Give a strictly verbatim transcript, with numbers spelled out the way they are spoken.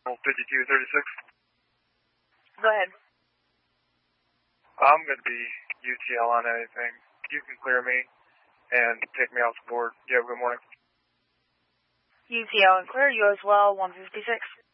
fifty-two thirty-six. Go ahead. I'm going to be U T L on anything. You can clear me and take me off the board. You have a good morning. U T L and clear, you as well, one fifty-six.